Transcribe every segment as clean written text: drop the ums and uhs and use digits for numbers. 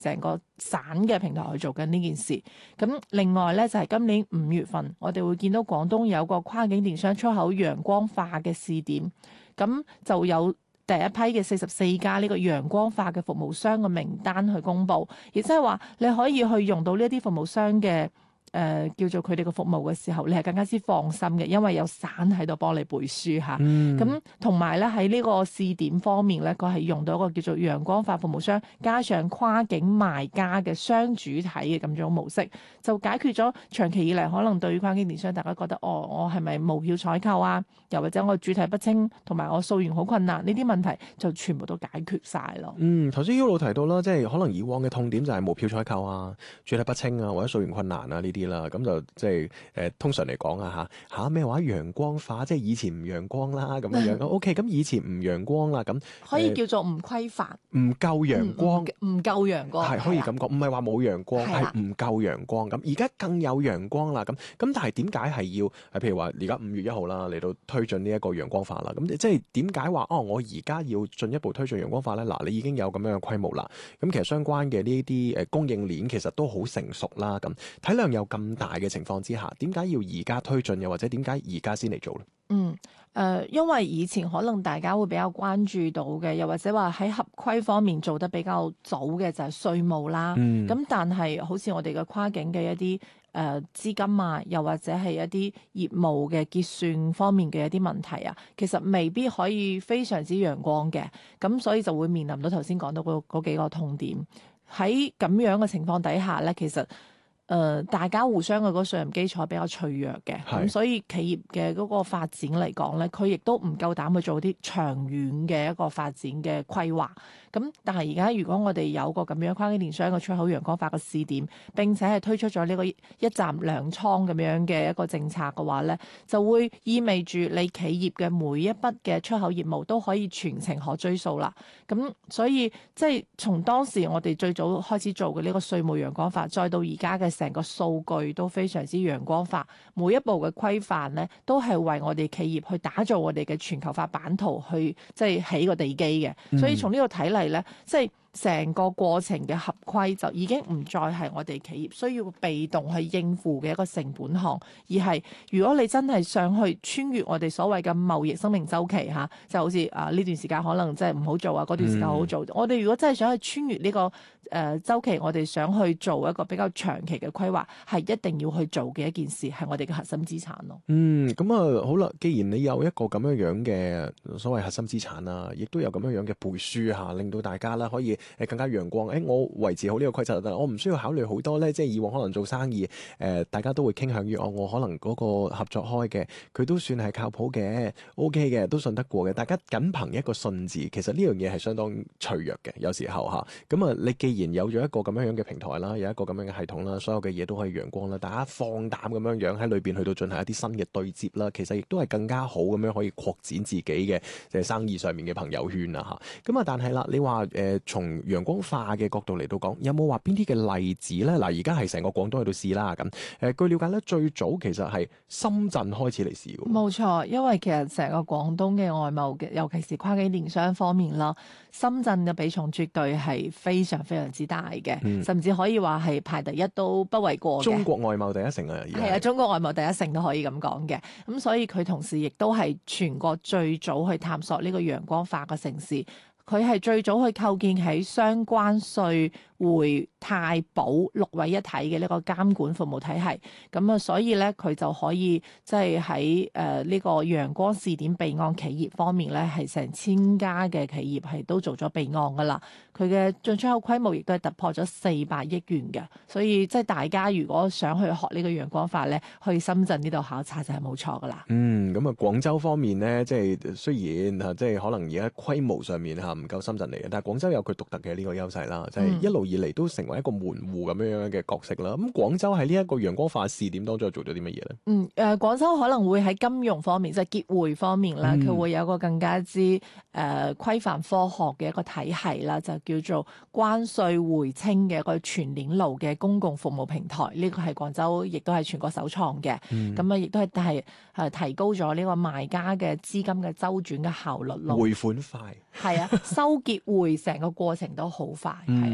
成個省嘅平台去做緊呢件事。咁另外咧就係今年5月份，我哋會見到廣東有個跨境電商出口陽光化嘅試點，咁就有第一批嘅44家呢個陽光化嘅服務商嘅名單去公布，亦即係話你可以去用到呢一啲服務商嘅叫做佢哋嘅服務嘅時候，你係更加之放心嘅，因為有省喺度幫你背書嚇。咁同埋咧喺呢個試點方面咧，佢係用到一個叫做陽光化服務商加上跨境賣家嘅雙主體嘅咁種模式，就解決咗長期以嚟可能對於跨境電商大家覺得我係咪無票採購啊，又或者我主體不清同埋我溯源好困難呢啲問題，就全部都解決晒咯。 頭先 Ulu 提到啦，即係可能以往嘅痛點就係無票採購啊、主體不清啊或者溯源困難啊呢啲啦，咁就即係通常嚟講啊嚇咩話陽光化，即係以前唔陽光啦咁樣樣。OK， 咁以前唔陽光啦，咁可以叫做唔規範， 唔夠陽光， 唔夠陽光係可以咁講，唔係話冇陽光， 係係唔夠陽光。咁而家更有陽光啦，咁但係點解係要譬如話而家5月1號啦嚟到推進呢一個陽光化啦？咁即係點解話我而家要進一步推進陽光化咧？嗱，你已經有咁樣嘅規模啦，咁其實相關嘅呢啲供應鏈其實都好成熟啦，咁體量有咁大嘅情況之下，點解要而家推進，又或者點解而家先嚟做咧？ 因為以前可能大家會比較關注到嘅，又或者話喺合規方面做得比較早嘅就係稅務啦。咁但係好似我哋嘅跨境嘅一啲資金啊，又或者係一啲業務嘅結算方面嘅一啲問題啊，其實未必可以非常之陽光嘅。咁所以就會面臨到頭先講到嗰幾個痛點。喺咁樣嘅情況底下咧，其實大家互相嘅嗰個信任基礎比較脆弱嘅，咁所以企業嘅嗰個發展嚟講咧，佢亦都唔夠膽去做啲長遠嘅一個發展嘅規劃。咁但係而家如果我哋有個咁樣跨境電商嘅出口陽光化嘅試點，並且係推出咗呢個一站兩倉咁樣嘅一個政策嘅話咧，就會意味住你企業嘅每一筆嘅出口業務都可以全程可追溯啦。咁所以即係從當時我哋最早開始做嘅呢個稅務陽光化，再到而家嘅成個數據都非常之陽光化，每一步嘅規範咧都係為我哋企業去打造我哋嘅全球化版圖，去即係起個地基嘅。所以從呢個睇嚟咧，即係成個過程嘅合規就已經唔再係我哋企業需要被動去應付嘅一個成本項，而係如果你真係想去穿越我哋所謂嘅貿易生命週期嚇，就好似呢段時間可能即係唔好做啊，嗰段時間好做。我哋如果真係想去穿越呢個週期，我哋想去做一個比較長期嘅規劃，係一定要去做嘅一件事，係我哋嘅核心資產咯。 咁啊好啦，既然你有一個咁樣樣嘅所謂核心資產啊，亦都有咁樣樣嘅背書嚇，令到大家啦可以更加陽光。我維持好呢個規則就得啦，我唔需要考慮好多咧。即係以往可能做生意大家都會傾向於我可能嗰個合作開嘅，佢都算係靠譜嘅 ，OK 嘅，都信得過嘅。大家僅憑一個信字，其實呢樣嘢係相當脆弱嘅，有時候嚇。咁你既然有咗一個咁樣樣嘅平台啦，有一個咁樣嘅系統啦，所有嘅嘢都可以陽光啦，大家放膽咁樣樣喺裏邊去到進行一啲新嘅對接啦，其實亦都係更加好咁樣可以擴展自己嘅即係生意上面嘅朋友圈啊嚇。咁但係啦，你話從陽光化嘅角度嚟到講，有冇話邊啲嘅例子咧？嗱，而家係成個廣東喺度試啦，咁據了解咧，最早其實係深圳開始嚟試嘅。 冇錯，因為其實成個廣東嘅外貿嘅，尤其是跨境電商方面啦，深圳嘅比重絕對係非常非常之大嘅，甚至可以話係排第一都不為過嘅。 中國外貿第一城啊， 係啊，中國外貿第一城都可以咁講嘅。咁所以佢同時亦都係全國最早去探索呢個陽光化嘅城市。佢係最早去構建喺相關稅匯貸保6位一體嘅呢個監管服務體系，咁所以咧佢就可以即係喺呢個陽光試點備案企業方面咧，係成千家嘅企業係都做咗備案噶啦。佢嘅進出口規模亦都係突破咗400億元嘅，所以即係大家如果想去學呢個陽光化咧，去深圳呢度考察就係冇錯噶啦。 咁啊，廣州方面咧，即係雖然即係可能而家規模上面唔夠深圳嚟嘅，但係廣州有佢獨特嘅呢個優勢啦，就係一路以嚟都成為一個門戶咁樣嘅角色啦。咁廣州喺呢一個陽光化試點當中做咗啲乜嘢咧？ 廣州可能會喺金融方面，即係結匯方面啦，佢會有個更加之規範科學嘅一個體系啦，就叫做關稅回清嘅一個全鏈路嘅公共服務平台。呢個係廣州亦都係全國首創嘅，咁亦都係提高咗呢個賣家嘅資金嘅周轉嘅效率咯。 匯款快， 係啊，收結匯成個過程都好快，係啊。 所以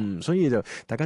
以就大家